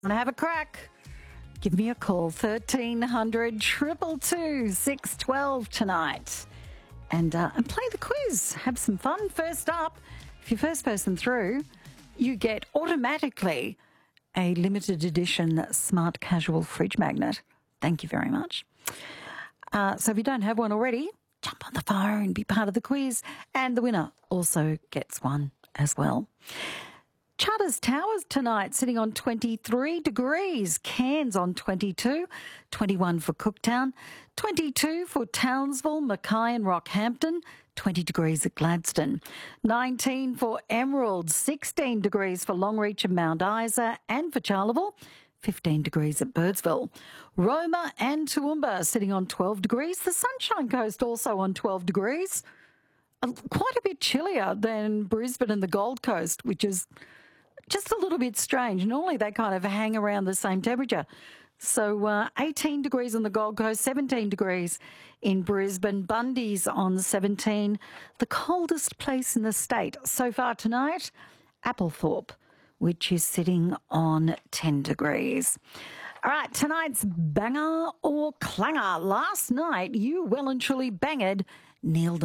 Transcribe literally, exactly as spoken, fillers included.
Want to have a crack? Give me a call, thirteen hundred, two two two, six one two tonight. And, uh, and play the quiz. Have some fun. First up, if you're first person through, you get automatically a limited edition smart casual fridge magnet. Thank you very much. Uh, so if you don't have one already, jump on the phone, be part of the quiz. And the winner also gets one as well. Charters Towers tonight sitting on twenty-three degrees. Cairns on twenty-two, twenty-one for Cooktown, twenty-two for Townsville, Mackay and Rockhampton, twenty degrees at Gladstone, nineteen for Emerald, sixteen degrees for Longreach and Mount Isa and for Charleville, fifteen degrees at Birdsville. Roma and Toowoomba sitting on twelve degrees. The Sunshine Coast also on twelve degrees. Uh, Quite a bit chillier than Brisbane and the Gold Coast, which is just a little bit strange. Normally they kind of hang around the same temperature. So uh, eighteen degrees on the Gold Coast, seventeen degrees in Brisbane, Bundy's on seventeen, the coldest place in the state so far tonight, Applethorpe, which is sitting on ten degrees. All right, tonight's banger or clanger. Last night you well and truly banged Neil